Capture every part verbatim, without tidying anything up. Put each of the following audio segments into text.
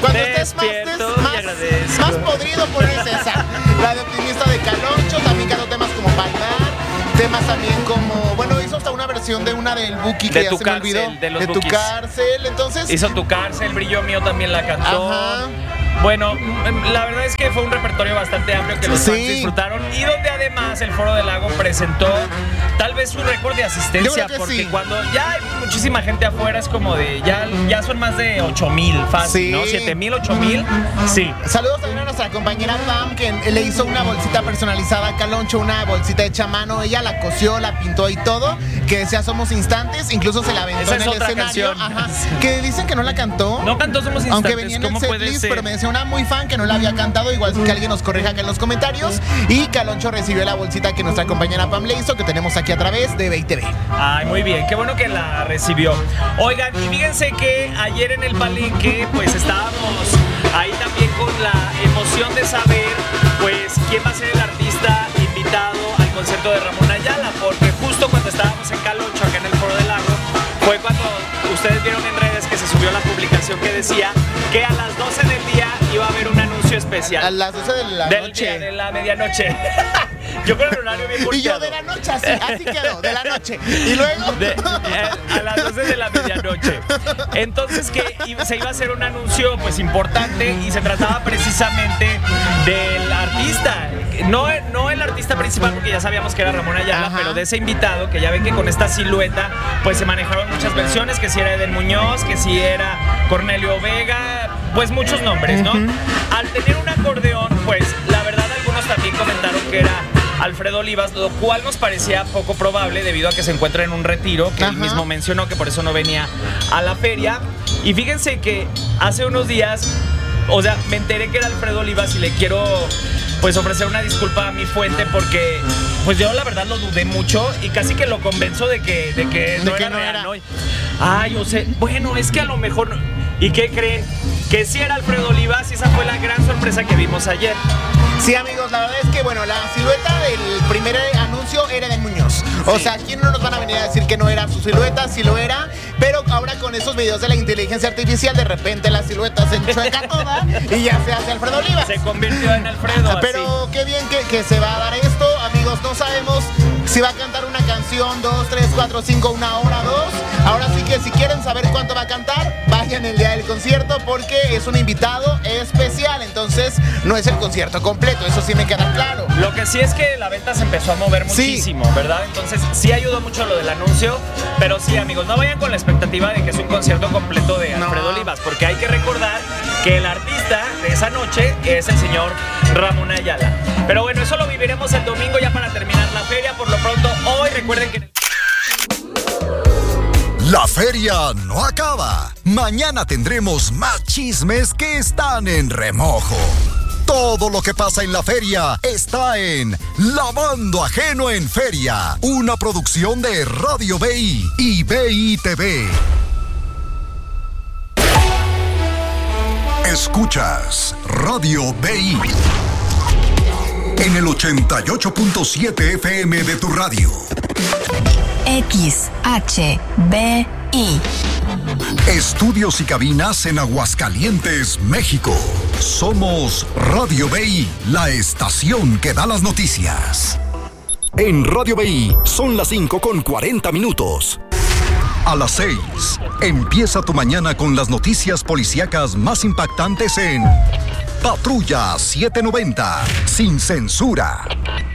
Cuando estés más, Despierto más, y agradezco. más podrido, pones esa. La de Optimista de Caloncho, también cantó temas como Palmar, temas también como, bueno, hizo hasta una versión de una del Buki que De ya tu se me cárcel, olvidó. de los de tu Bukis. cárcel, entonces. Hizo Tu Cárcel, Brillo Mío también la cantó. Ajá. Bueno, la verdad es que fue un repertorio bastante amplio que los Sí. fans disfrutaron y donde además el Foro del Lago presentó tal vez su récord de Yo asistencia, creo que porque sí. cuando ya hay muchísima gente afuera es como de, ya, ya son más de ocho mil fácil, Sí. ¿no? siete mil, ocho mil, sí. Saludos también a nuestra compañera Pam, que le hizo una bolsita personalizada a Caloncho, una bolsita hecha a mano. Ella la cosió, la pintó y todo, que decía Somos Instantes, incluso se la aventó Esa en es el otra escenario. canción. Ajá, que dicen que no la cantó. No cantó Somos Instantes, Aunque venía en el ¿cómo puede setlist, ser? pero me decía una muy fan que no la había cantado, igual que alguien nos corrija acá en los comentarios. Y Caloncho recibió la bolsita que nuestra compañera Pam le hizo, que tenemos aquí a través de B I T V. Ay, muy bien, qué bueno que la recibió. Oigan, y fíjense que ayer en el Palenque, pues estábamos ahí también con la emoción de saber, pues, quién va a ser el artista invitado al concierto de Ramón Ayala, porque justo cuando estábamos en Caloncho, acá en el Foro del Lago, fue cuando ustedes vieron en redes que se subió la publicación que decía que a las doce del día iba a haber un anuncio especial. A las doce de la del noche. día, de la medianoche. Yo con el horario bien Y yo volteado. de la noche, así, así quedó, de la noche. Y luego. De- eh, a las doce de la medianoche. Entonces que i- se iba a hacer un anuncio pues importante y se trataba precisamente del artista. No, no el artista principal, porque ya sabíamos que era Ramón Ayala, Ajá. pero de ese invitado, que ya ven que con esta silueta pues se manejaron muchas versiones, que si era Eden Muñoz, que si era Cornelio Vega, pues muchos nombres, ¿no? Ujú. Al tener un acordeón, pues la verdad algunos también comentaron que era Alfredo Olivas, lo cual nos parecía poco probable debido a que se encuentra en un retiro, que él Ajá. mismo mencionó que por eso no venía a la feria. Y fíjense que hace unos días, o sea, me enteré que era Alfredo Olivas y le quiero pues ofrecer una disculpa a mi fuente porque pues yo la verdad lo dudé mucho y casi que lo convenzo de que, de que De no que era no real, era. ¿no? Ay, o sea, bueno, es que a lo mejor no. ¿Y qué creen? Que sí era Alfredo Olivas y esa fue la gran sorpresa que vimos ayer. Sí, amigos, la verdad es que, bueno, la silueta del primer anuncio era de Muñoz. O Sí. sea, aquí no nos van a venir a decir que no era su silueta, sí lo era, pero ahora con esos videos de la inteligencia artificial, de repente la silueta se enchueca toda y ya se hace Alfredo Olivas. Se convirtió en Alfredo. así. Pero qué bien que, que se va a dar esto, amigos. No sabemos si va a cantar una canción, dos, tres, cuatro, cinco, una hora, dos. Ahora sí que si quieren saber cuánto va a cantar, vayan el día del concierto porque es un invitado especial. Entonces no es el concierto completo, eso sí me queda claro. Lo que sí es que la venta se empezó a mover Sí. muchísimo, ¿verdad? Entonces sí ayudó mucho lo del anuncio, pero sí, amigos, no vayan con la expectativa de que es un concierto completo de No. Alfredo Olivas, porque hay que recordar que el artista de esa noche es el señor Ramón Ayala. Pero bueno, eso lo viviremos el domingo ya para terminar la feria. Por lo pronto, hoy recuerden que... La feria no acaba. Mañana tendremos más chismes que están en remojo. Todo lo que pasa en la feria está en Lavando Ajeno en Feria, una producción de Radio B I y B I T V. Escuchas Radio B I en el ochenta y ocho punto siete F M de tu radio. X H B I. Estudios y cabinas en Aguascalientes, México. Somos Radio B I, la estación que da las noticias. En Radio B I son las cinco con cuarenta minutos. A las seis, empieza tu mañana con las noticias policíacas más impactantes en Patrulla setecientos noventa, sin censura.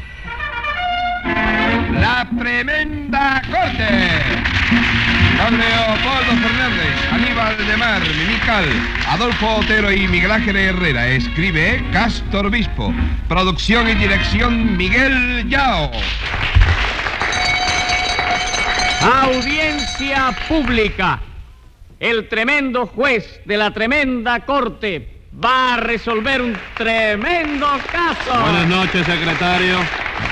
La Tremenda Corte. Con Leopoldo Fernández, Aníbal de Mar, Mimical, Adolfo Otero y Miguel Ángel Herrera. Escribe Castor Obispo. Producción y dirección Miguel Yao. Audiencia pública. El tremendo juez de la tremenda corte va a resolver un tremendo caso. Buenas noches, secretario.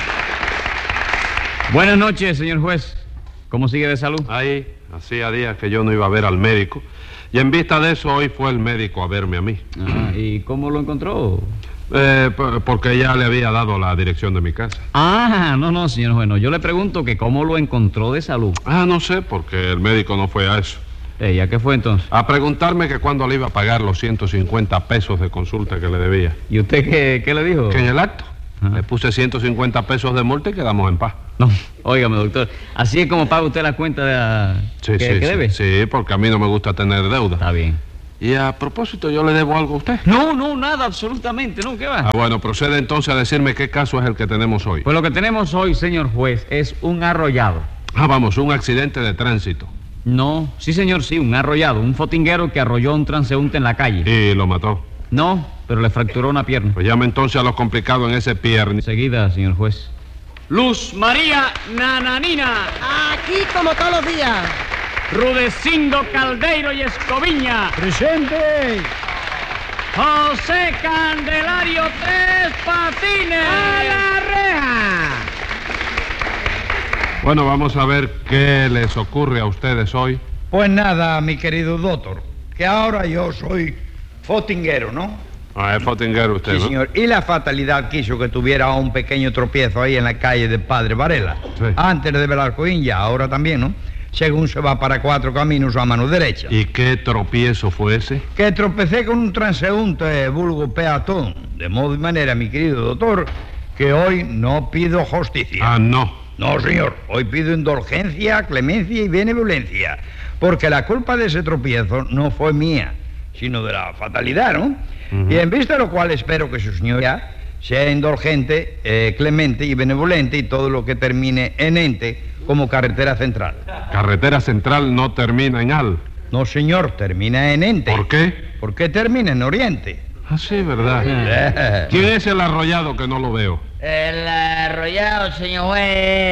Buenas noches, señor juez. ¿Cómo sigue de salud? Ahí, hacía días que yo no iba a ver al médico. Y en vista de eso, hoy fue el médico a verme a mí. Ah, ¿y cómo lo encontró? Eh, p- porque ya le había dado la dirección de mi casa. Ah, no, no, señor juez, no. Yo le pregunto que cómo lo encontró de salud. Ah, no sé, porque el médico no fue a eso. Eh, ¿y a qué fue entonces? A preguntarme que cuándo le iba a pagar los ciento cincuenta pesos de consulta que le debía. ¿Y usted qué, qué le dijo? Que en el acto Ah. le puse ciento cincuenta pesos de multa y quedamos en paz. No, óigame, doctor. ¿Así es como paga usted la cuenta de la... Sí, que, sí, que sí, debe? sí, porque a mí no me gusta tener deuda. Está bien. Y a propósito, ¿yo le debo algo a usted? No, no, nada, absolutamente, no, ¿qué va? Ah, bueno, procede entonces a decirme qué caso es el que tenemos hoy. Pues lo que tenemos hoy, señor juez, es un arrollado. Ah, vamos, un accidente de tránsito. No, sí, señor, sí, un arrollado. Un fotinguero que arrolló a un transeúnte en la calle. Y lo mató. No, pero le fracturó una pierna. Pues llame entonces a los complicados en ese pierna. Enseguida, señor juez. Luz María Nananina. Aquí como todos los días. Rudecindo Caldeiro y Escoviña. ¡Presente! José Candelario Tres Patines. ¡A la reja! Bueno, vamos a ver qué les ocurre a ustedes hoy. Pues nada, mi querido doctor, que ahora yo soy fotinguero, ¿no? Ah, es fotinguero usted, Sí, ¿no? señor. Y la fatalidad quiso que tuviera un pequeño tropiezo ahí en la calle de Padre Varela. Sí. Antes de Belarcoín, ya ahora también, ¿no? Según se va para Cuatro Caminos a mano derecha. ¿Y qué tropiezo fue ese? Que tropecé con un transeúnte vulgo peatón. De modo y manera, mi querido doctor, que hoy no pido justicia. Ah, no. No, señor. Hoy pido indulgencia, clemencia y benevolencia. Porque la culpa de ese tropiezo no fue mía, sino de la fatalidad, ¿no? Ujú. Y en vista de lo cual espero que su señoría sea indulgente, eh, clemente y benevolente y todo lo que termine en ente como carretera central. Carretera Central no termina en Al. No, señor, termina en ente. ¿Por qué? ¿Por qué termina en oriente? Ah, sí, ¿verdad? Eh. ¿Quién es el arrollado que no lo veo? El arrollado, señor juez,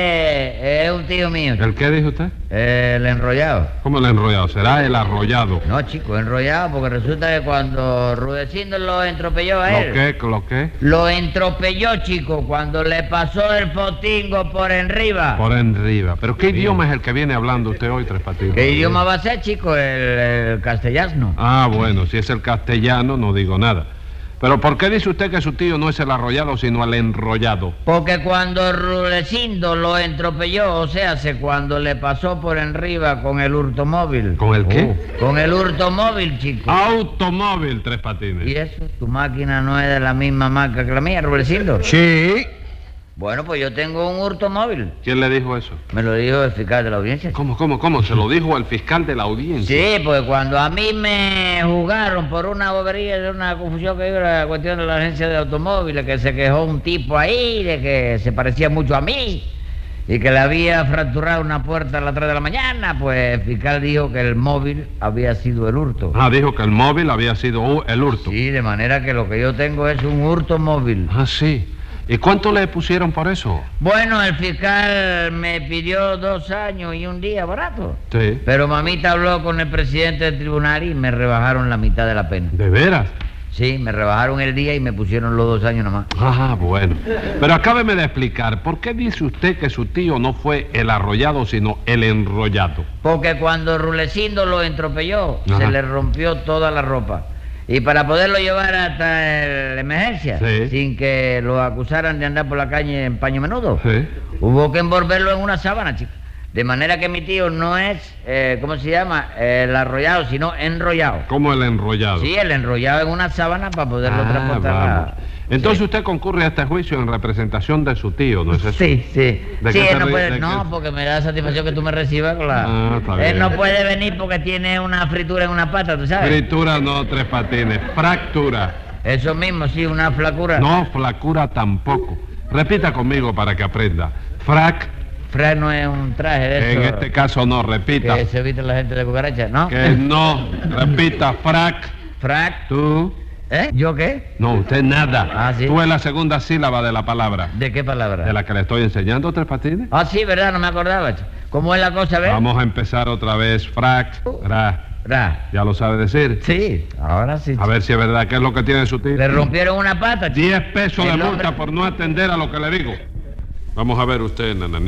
es un tío mío. ¿El qué dijo usted? El enrollado. ¿Cómo el enrollado? Será el arrollado. No, chico, enrollado, porque resulta que cuando Rudecindo lo entropelló a él. ¿Lo qué? ¿Lo qué? Lo entropelló, chico, cuando le pasó el potingo por enriba. Por arriba. ¿Pero qué idioma es el que viene hablando usted hoy, Tres Patines? ¿Qué idioma va a ser, chico? El, el castellano. Ah, bueno, si es el castellano, no digo nada. Pero ¿por qué dice usted que su tío no es el arrollado, sino el enrollado? Porque cuando Rudecindo lo entropelló, o sea, se cuando le pasó por enriba con el hurtomóvil. ¿Con el qué? Uh, con el hurtomóvil, chico. Automóvil, Tres Patines. ¿Y eso? ¿Tu máquina no es de la misma marca que la mía, Rudecindo? Sí. Bueno, pues yo tengo un hurtomóvil. ¿Quién le dijo eso? Me lo dijo el fiscal de la audiencia. ¿Cómo, cómo, cómo? Se lo dijo el fiscal de la audiencia. Sí, pues cuando a mí me juzgaron por una bobería, de una confusión que hubo, la cuestión de la agencia de automóviles, que se quejó un tipo ahí de que se parecía mucho a mí y que le había fracturado una puerta a las tres de la mañana, pues el fiscal dijo que el móvil había sido el hurto. Ah, dijo que el móvil había sido uh, el hurto. Sí, de manera que lo que yo tengo es un hurto móvil. Ah, sí. ¿Y cuánto le pusieron por eso? Bueno, el fiscal me pidió dos años y un día barato. Sí. Pero mamita habló con el presidente del tribunal y me rebajaron la mitad de la pena. ¿De veras? Sí, me rebajaron el día y me pusieron los dos años nomás. Ah, bueno. Pero acábeme de explicar, ¿por qué dice usted que su tío no fue el arrollado, sino el enrollado? Porque cuando Rudecindo lo entropelló, Ajá. se le rompió toda la ropa. Y para poderlo llevar hasta la emergencia, Sí. sin que lo acusaran de andar por la calle en paño menudo, Sí. hubo que envolverlo en una sábana, chico. De manera que mi tío no es, eh, ¿cómo se llama? El arrollado, sino enrollado. ¿Cómo el enrollado? Sí, el enrollado en una sábana para poderlo Ah, transportar. vamos. a- Entonces Sí. usted concurre a este juicio en representación de su tío, ¿no es eso? Sí, sí. ¿De Sí, qué él se no ríe? puede, ¿De no, qué? porque me da satisfacción que tú me recibas con la... Ah, está Él bien. no puede venir porque tiene una fritura en una pata, ¿tú sabes? Fritura no, Tres Patines. Fractura. Eso mismo, sí, una flacura. No, flacura tampoco. Repita conmigo para que aprenda. Frac. Frac no es un traje de En eso este caso no, repita. que se viste la gente de cucaracha, ¿no? Que no. Repita, frac. Frac. Tú. ¿Eh? ¿Yo qué? No, usted nada. Ah, sí. Tú es la segunda sílaba de la palabra. ¿De qué palabra? De la que le estoy enseñando, Tres Patines. Ah, sí, ¿verdad? No me acordaba. ch- ¿Cómo es la cosa, ves? Vamos a empezar otra vez. Frac. Ra. Ra. ¿Ya lo sabe decir? Sí, ahora sí. A ver si es verdad. ¿Qué es lo que tiene su tío? Le rompieron una pata, ch- Diez pesos de El multa hombre- por no atender a lo que le digo. Vamos a ver usted, nananina.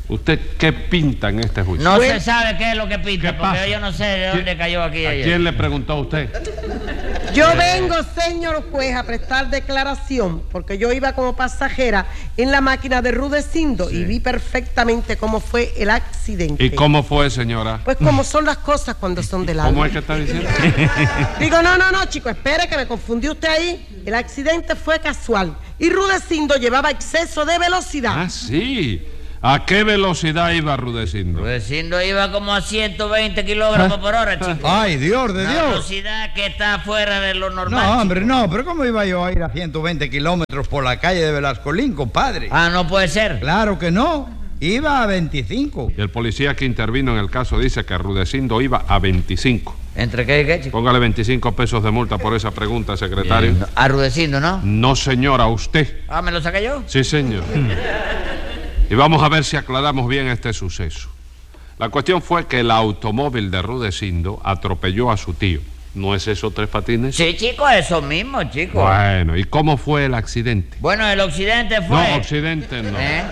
¿Usted qué pinta en este juicio? No se sabe qué es lo que pinta, ¿Qué porque pasa? yo no sé de dónde cayó aquí ¿A ayer. quién le preguntó a usted? Yo vengo, señor juez, a prestar declaración, porque yo iba como pasajera en la máquina de Rudecindo y vi perfectamente cómo fue el accidente. ¿Y cómo fue, señora? Pues como son las cosas cuando son del alma. ¿Cómo es que está diciendo? Digo, no, no, no, chico, espere que me confundió usted ahí. El accidente fue casual y Rudecindo llevaba exceso de velocidad. Ah, sí. ¿A qué velocidad iba Rudecindo? Rudecindo iba como a ciento veinte kilómetros por hora, chico. Ay, Dios de Una Dios. velocidad que está fuera de lo normal. No, hombre, chico. no, pero ¿cómo iba yo a ir a ciento veinte kilómetros por la calle de Velascolín, compadre? Ah, no puede ser. Claro que no. Iba a veinticinco. Y el policía que intervino en el caso dice que Rudecindo iba a veinticinco. ¿Entre qué y qué, chico? Póngale veinticinco pesos de multa por esa pregunta, secretario. Bien. A Rudecindo, ¿no? No, señora, usted. Ah, ¿me lo saqué yo? Sí, señor. Y vamos a ver si aclaramos bien este suceso. La cuestión fue que el automóvil de Rudecindo atropelló a su tío. ¿No es eso, Tres Patines? Sí, chico, eso mismo, chico. Bueno, ¿y cómo fue el accidente? Bueno, el accidente fue... No, accidente no. ¿Eh?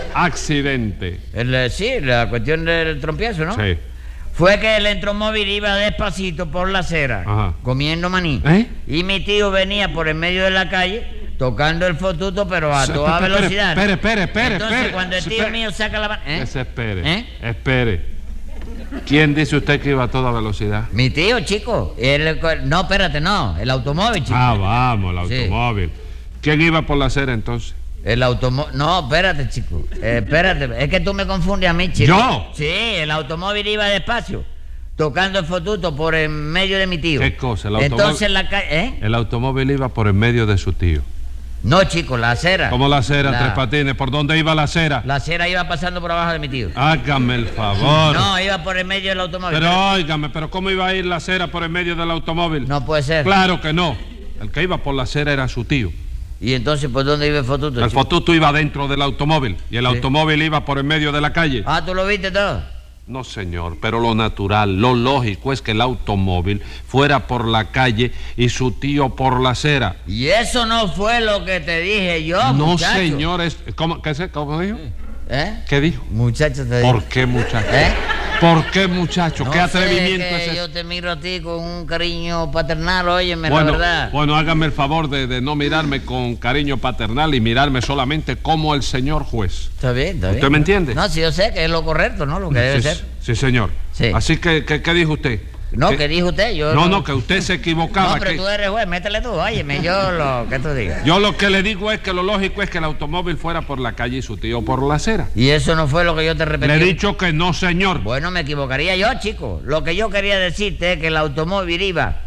Accidente. El, eh, sí, la cuestión del trompiezo, ¿no? Sí. Fue que el electromóvil iba despacito por la acera, Ajá. comiendo maní. ¿Eh? Y mi tío venía por el medio de la calle tocando el fotuto, pero a Se- toda espere, velocidad. espere, espere, espere, Entonces, espere. cuando el tío Espere. mío saca la mano... ¿Eh? Ese espere. ¿Eh? Espere. ¿Quién dice usted que iba a toda velocidad? Mi tío, chico. El- no, espérate, no. El automóvil, chico. Ah, vamos, el Sí. automóvil. ¿Quién iba por la acera entonces? El automóvil... No, espérate, chico. Eh, espérate. Es que tú me confundes a mí, chico. ¿Yo? Sí, el automóvil iba despacio, tocando el fotuto por en medio de mi tío. ¿Qué cosa? El automóvil- Entonces la calle... ¿Eh? El automóvil iba por en medio de su tío. No, chico, la acera. ¿Cómo la acera, La- Tres Patines? ¿Por dónde iba la acera? La acera iba pasando por abajo de mi tío. Hágame el favor. No, iba por el medio del automóvil. Pero óigame, ¿pero cómo iba a ir la acera por en medio del automóvil? No puede ser. Claro que no. El que iba por la acera era su tío. ¿Y entonces por dónde iba el fotuto, El chico? fotuto iba dentro del automóvil y el Sí. automóvil iba por en medio de la calle. Ah, ¿tú lo viste todo? No, señor, pero lo natural, lo lógico es que el automóvil fuera por la calle y su tío por la acera. Y eso no fue lo que te dije yo, No, muchacho. señor, es... ¿Cómo, qué se- ¿Cómo dijo? ¿Eh? ¿Qué dijo? Muchacho te dije. ¿Por qué, muchacho? ¿Eh? ¿Por qué, muchacho? No ¿Qué atrevimiento sé, que es ese? yo te miro a ti con un cariño paternal, óyeme, Bueno, la verdad. bueno, hágame el favor de, de no mirarme con cariño paternal y mirarme solamente como el señor juez. Está bien, está bien. ¿Usted me entiende? No, sí, yo sé que es lo correcto, ¿no? Lo que debe sí, ser. sí, señor. Sí. Así que, que- ¿qué dijo usted? No, ¿Qué? que dijo usted, yo... No, no, que usted se equivocaba. No, pero que- tú eres juez, métele tú, óyeme, yo lo que tú digas. Yo lo que le digo es que lo lógico es que el automóvil fuera por la calle y su tío por la acera. Y eso no fue lo que yo te repetí. Le he dicho que no, señor. Bueno, me equivocaría yo, chico. Lo que yo quería decirte es que el automóvil iba...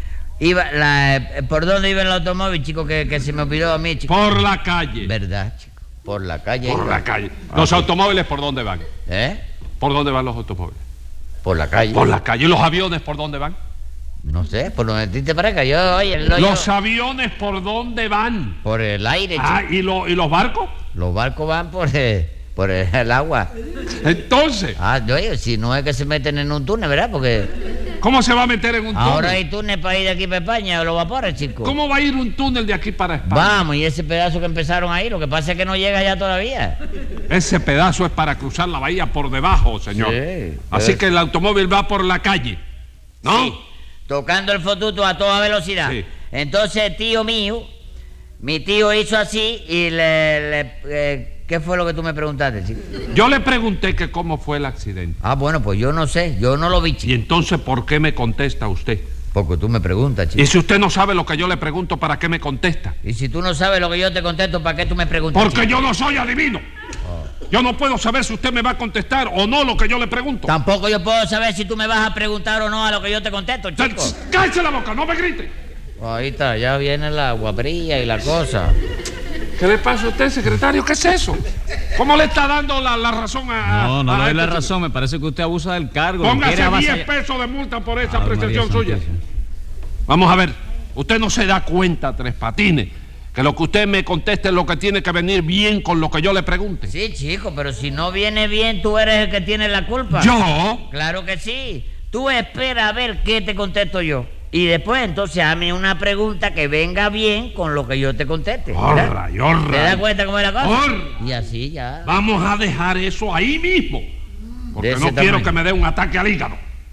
iba la, eh, ¿Por dónde iba el automóvil, chico? Que, que se me olvidó a mí, chico. Por la calle. ¿Verdad, chico? Por la calle. Por iba. la calle. Ah, ¿Los sí. automóviles por dónde van? ¿Eh? ¿Por dónde van los automóviles? Por la calle. Por la calle. ¿Y los aviones por dónde van? No sé, por donde a ti te parezca. Yo, oye, lo- ¿Los yo- aviones por dónde van? por el aire, chico. Ah, ¿y, lo- ¿y los barcos? Los barcos van por, eh, por el, el agua. Entonces, Ah, oye, si no es que se meten en un túnel, ¿verdad? Porque ¿cómo se va a meter en un túnel? ahora hay túnel para ir de aquí para España, los vapores, chico. ¿Cómo va a ir un túnel de aquí para España? Vamos, y ese pedazo que empezaron ahí, lo que pasa es que no llega ya todavía. Ese pedazo es para cruzar la bahía por debajo, señor. Sí, Así pero- que el automóvil va por la calle, ¿no? Sí, tocando el fotuto a toda velocidad. Sí. Entonces, tío mío, mi tío hizo así y le... le- eh, ¿qué fue lo que tú me preguntaste, chico? Yo le pregunté que cómo fue el accidente. Ah, bueno, pues yo no sé, yo no lo vi, Y chico. entonces, ¿por qué me contesta usted? Porque tú me preguntas, chico. Y si usted no sabe lo que yo le pregunto, ¿para qué me contesta? Y si tú no sabes lo que yo te contesto, ¿para qué tú me preguntas? Porque chico? yo no soy adivino. Yo no puedo saber si usted me va a contestar o no lo que yo le pregunto. Tampoco yo puedo saber si tú me vas a preguntar o no a lo que yo te contesto, chico. ¡Cállese la boca! ¡No me grite! Ahí está, ya viene la guapería y la cosa. ¿Qué le pasa a usted, secretario? ¿Qué es eso? ¿Cómo le está dando la, la razón a... No, no a le doy este la chico? razón, me parece que usted abusa del cargo. y Póngase quiere diez avasallar- pesos de multa por esa Ave apreciación María suya. Santísima. Vamos a ver, usted no se da cuenta, Tres Patines, que lo que usted me conteste es lo que tiene que venir bien con lo que yo le pregunte. Sí, chico, pero si no viene bien, tú eres el que tiene la culpa. ¿Yo? Claro que sí. Tú espera a ver qué te contesto yo. Y después, entonces, hazme una pregunta que venga bien con lo que yo te conteste. Orra, y orra. ¿Te das cuenta cómo es la cosa? Orra. Y así ya. Vamos a dejar eso ahí mismo. Porque De no ese quiero tamaño. que me dé un ataque al hígado.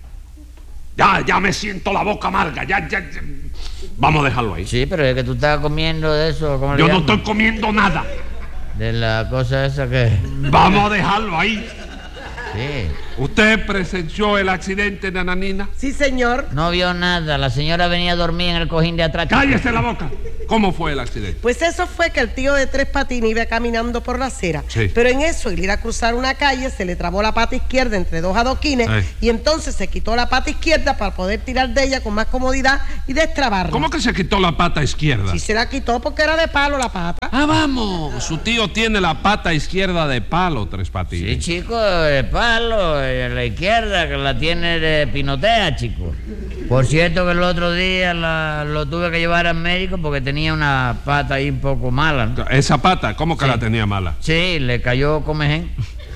Ya, ya me siento la boca amarga. Ya, ya, ya. Vamos a dejarlo ahí. Sí, pero es que tú estás comiendo de eso. ¿Cómo le Yo no llaman? estoy comiendo nada. De la cosa esa que... Vamos a dejarlo ahí. Sí. ¿Usted presenció el accidente, nananina? Sí, señor. No vio nada. La señora venía a dormir en el cojín de atrás. chico. ¡Cállese la boca! ¿Cómo fue el accidente? Pues eso fue que el tío de Tres Patines iba caminando por la acera. Sí. Pero en eso, al ir a cruzar una calle, se le trabó la pata izquierda entre dos adoquines. Ay. Y entonces se quitó la pata izquierda para poder tirar de ella con más comodidad y destrabarla. ¿Cómo que se quitó la pata izquierda? Sí, se la quitó porque era de palo la pata. Ah, vamos. Su tío tiene la pata izquierda de palo, Tres Sí, Patines. chico, el palo, eh, la izquierda, que la tiene de pinotea, chico. Por cierto que el otro día la- lo tuve que llevar al médico porque tenía una pata ahí un poco mala, ¿no? Esa pata, ¿cómo que Sí. la tenía mala? Sí, le cayó comején.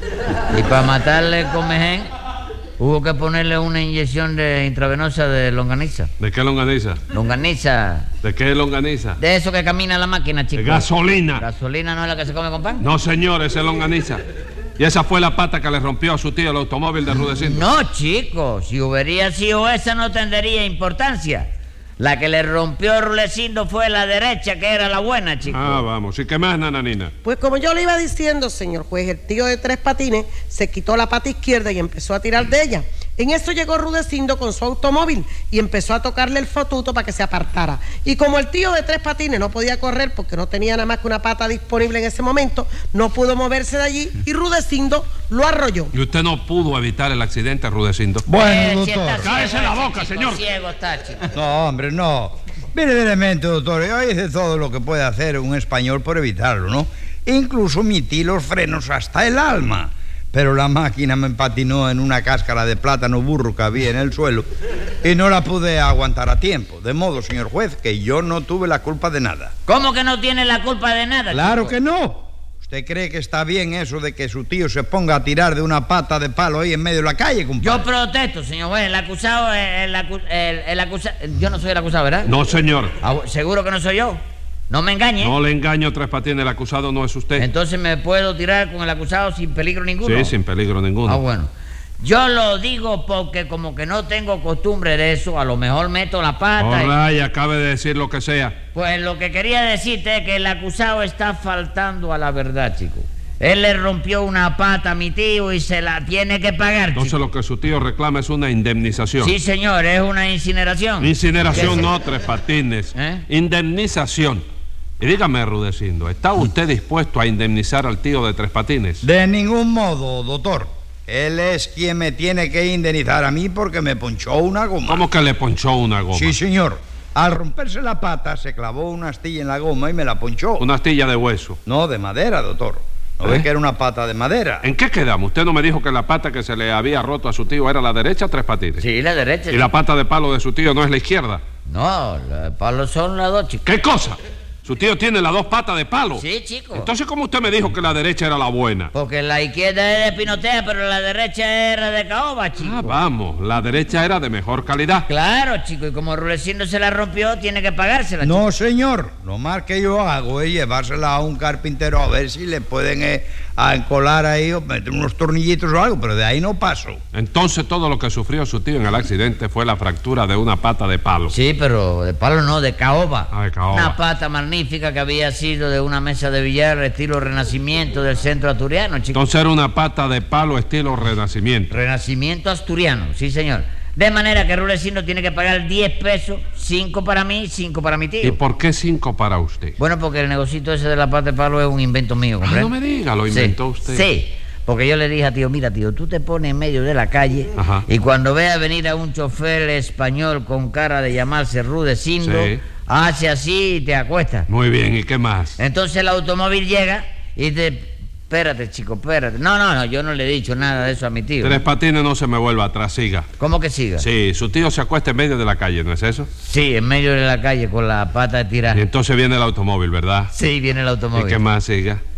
Y para matarle el comején, hubo que ponerle una inyección de intravenosa de longaniza. ¿De qué longaniza? Longaniza. ¿De qué longaniza? De eso que camina la máquina, chico. De gasolina. ¿Gasolina no es la que se come con pan? No, señor, ese es longaniza. Y esa fue la pata que le rompió a su tío el automóvil de Rudecindo. No, chico, si hubiera sido esa no tendría importancia. La que le rompió Rulecindo fue la derecha, que era la buena, chico. Ah, vamos. ¿Y qué más, nananina? Pues como yo le iba diciendo, señor juez, el tío de Tres Patines se quitó la pata izquierda y empezó a tirar de ella. En eso llegó Rudecindo con su automóvil y empezó a tocarle el fotuto para que se apartara. Y como el tío de Tres Patines no podía correr porque no tenía nada más que una pata disponible en ese momento, no pudo moverse de allí y Rudecindo lo arrolló. ¿Y usted no pudo evitar el accidente, Rudecindo? Bueno, si doctor. está ciego Cállese la ese boca, chico, señor. Ciego está, chico. No, hombre, no. Verdaderamente, doctor, yo hice todo lo que puede hacer un español por evitarlo, ¿no? Incluso metí los frenos hasta el alma. Pero la máquina me empatinó en una cáscara de plátano burro que había en el suelo y no la pude aguantar a tiempo. De modo, señor juez, que yo no tuve la culpa de nada. ¿Cómo que no tiene la culpa de nada, Claro chico? que no. ¿Usted cree que está bien eso de que su tío se ponga a tirar de una pata de palo ahí en medio de la calle, compadre? Yo protesto, señor juez. El acusado es el, acu- el, el acusado. Yo no soy el acusado, ¿verdad? No, señor. Ah, ¿seguro que no soy yo? No me engañe. No le engaño, Tres Patines. El acusado no es usted. Entonces me puedo tirar con el acusado sin peligro ninguno. Sí, sin peligro ninguno. Ah, bueno. Yo lo digo porque como que no tengo costumbre de eso, a lo mejor meto la pata. y- All right, acabe de decir lo que sea. Pues lo que quería decirte es que el acusado está faltando a la verdad, chico. Él le rompió una pata a mi tío y se la tiene que pagar, Entonces chico. lo que su tío reclama es una indemnización. Sí, señor, es una incineración. Incineración ¿Qué no, es? Tres Patines. ¿Eh? Indemnización. Y dígame, Rudecindo, ¿está usted dispuesto a indemnizar al tío de Tres Patines? De ningún modo, doctor. Él es quien me tiene que indemnizar a mí porque me ponchó una goma. ¿Cómo que le ponchó una goma? Sí, señor. Al romperse la pata, se clavó una astilla en la goma y me la ponchó. Una astilla de hueso. No, de madera, doctor. ¿No ¿Eh? ve que era una pata de madera? ¿En qué quedamos? Usted no me dijo que la pata que se le había roto a su tío era la derecha, Tres Patines. Sí, la derecha. Y la pata de palo de su tío no es la izquierda. No, los palos son las dos, chico. ¿Qué cosa? Su tío tiene las dos patas de palo. Sí, chico. Entonces, ¿cómo usted me dijo que la derecha era la buena? Porque la izquierda es de pinotea, pero la derecha era de caoba, chico. Ah, vamos, la derecha era de mejor calidad. Claro, chico, y como Rulecindo se la rompió, tiene que pagársela, chico. No, señor. Lo más que yo hago es llevársela a un carpintero a ver si le pueden eh, a encolar ahí o meter unos tornillitos o algo, pero de ahí no paso. Entonces, todo lo que sufrió su tío en el accidente fue la fractura de una pata de palo. Sí, pero de palo no, de caoba. Ah, de caoba. Una pata magnífica que había sido de una mesa de billar estilo Renacimiento del centro asturiano, chico. Entonces era una pata de palo estilo Renacimiento. Renacimiento asturiano, sí, señor. De manera que Rulecindo tiene que pagar diez pesos, cinco para mí, cinco para mi tío. ¿Y por qué cinco para usted? Bueno, porque el negocito ese de la pata de palo es un invento mío, Ah, ¿comprende? no me diga, lo inventó Sí, usted. Sí, porque yo le dije a tío, mira, tío, tú te pones en medio de la calle Ajá. y cuando veas venir a un chofer español con cara de llamarse Rudecindo, Sí. hace así y te acuestas. Muy bien, ¿y qué más? Entonces el automóvil llega y te... Espérate, chico, espérate. No, no, no, yo no le he dicho nada de eso a mi tío. Tres Patines, no se me vuelva atrás, siga. ¿Cómo que siga? Sí, su tío se acuesta en medio de la calle, ¿no es eso? Sí, en medio de la calle con la pata de tirar. Y entonces viene el automóvil, ¿verdad? Sí, viene el automóvil. ¿Y qué más, siga?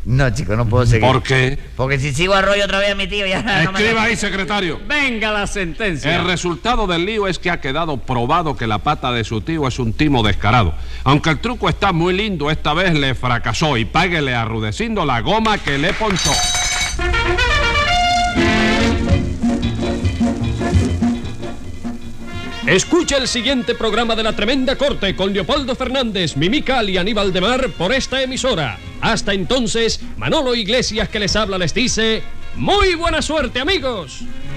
No, chico, no puedo seguir. ¿Por qué? Porque si sigo a rollo otra vez a mi tío, ya no me... Escriba ahí, secretario. Venga la sentencia. El resultado del lío es que ha quedado probado que la pata de su tío es un timo descarado. Aunque el truco está muy lindo, esta vez le fracasó y páguele a Rudecindo la goma que le ponchó. Escucha el siguiente programa de La Tremenda Corte con Leopoldo Fernández, Mimical y Aníbal de Mar por esta emisora. Hasta entonces, Manolo Iglesias que les habla les dice: ¡muy buena suerte, amigos!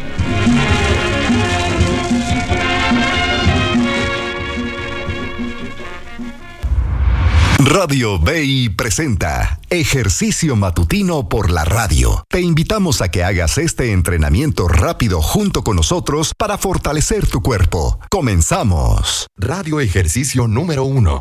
Radio B I presenta Ejercicio Matutino por la Radio. Te invitamos a que hagas este entrenamiento rápido junto con nosotros para fortalecer tu cuerpo. ¡Comenzamos! Radio Ejercicio número uno.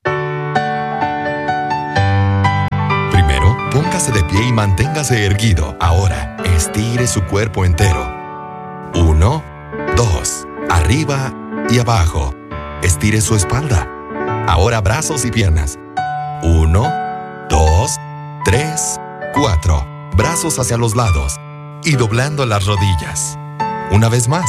Primero, póngase de pie y manténgase erguido. Ahora, estire su cuerpo entero. Uno, dos, arriba y abajo. Estire su espalda. Ahora brazos y piernas. Uno, dos, tres, cuatro. Brazos hacia los lados y doblando las rodillas. Una vez más.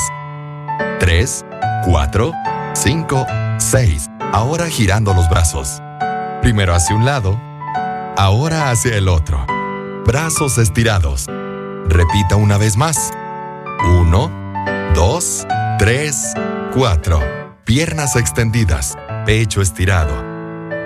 Tres, cuatro, cinco, seis. Ahora girando los brazos. Primero hacia un lado, ahora hacia el otro. Brazos estirados. Repita una vez más. Uno, dos, tres, cuatro. Piernas extendidas, pecho estirado.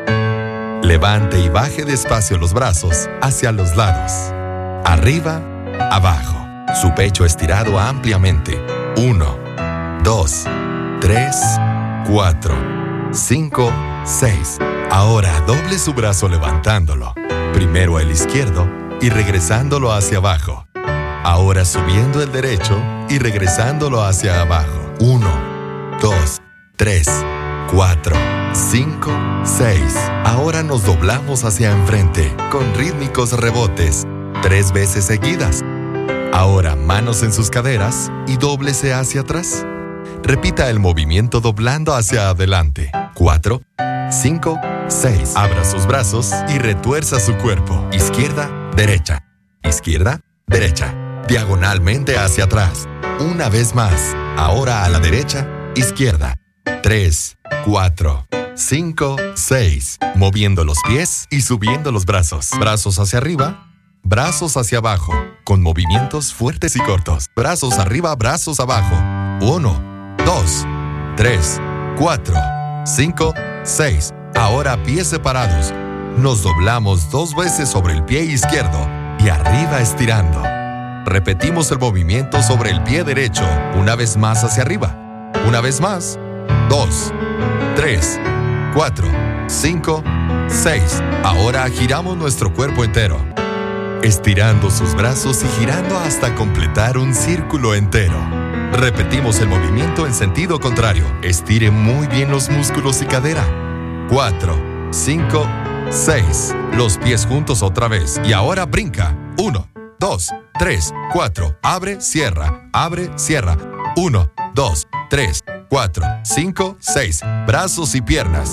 Levante y baje despacio los brazos hacia los lados. Arriba, abajo. Su pecho estirado ampliamente. Uno, dos, tres, cuatro, cinco, seis. Ahora doble su brazo levantándolo. Primero el izquierdo y regresándolo hacia abajo. Ahora subiendo el derecho y regresándolo hacia abajo. Uno, dos, tres, cuatro, cinco, seis. Ahora nos doblamos hacia enfrente con rítmicos rebotes, tres veces seguidas. Ahora manos en sus caderas y dóblese hacia atrás. Repita el movimiento doblando hacia adelante. Cuatro, cinco, seis. Abra sus brazos y retuerza su cuerpo. Izquierda, derecha. Izquierda, derecha. Diagonalmente hacia atrás. Una vez más. Ahora a la derecha, izquierda. Tres, cuatro, cinco, seis. Moviendo los pies y subiendo los brazos. Brazos hacia arriba, brazos hacia abajo. Con movimientos fuertes y cortos. Brazos arriba, brazos abajo. Uno, dos, tres, cuatro, cinco, seis. Ahora pies separados. Nos doblamos dos veces sobre el pie izquierdo y arriba estirando. Repetimos el movimiento sobre el pie derecho. Una vez más hacia arriba. Una vez más. Dos, tres, cuatro, cinco, seis. Ahora giramos nuestro cuerpo entero, estirando sus brazos y girando hasta completar un círculo entero. Repetimos el movimiento en sentido contrario. Estire muy bien los músculos y cadera. Cuatro, cinco, seis. Los pies juntos otra vez. Y ahora brinca. Uno, dos, tres, cuatro. Abre, cierra. Abre, cierra. Uno, dos, tres, cuatro, cinco, seis. Brazos y piernas.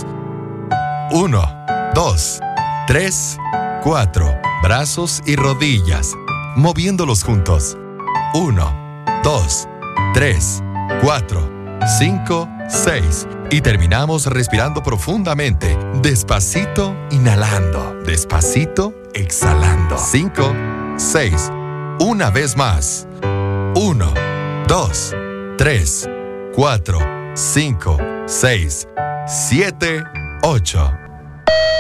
Uno, dos, tres, cuatro. Brazos y rodillas. Moviéndolos juntos. Uno, dos, tres, cuatro, cinco, seis. Y terminamos respirando profundamente. Despacito, inhalando. Despacito, exhalando. Cinco, seis. Una vez más. Uno, dos, tres, cuatro, cinco, seis, siete, ocho.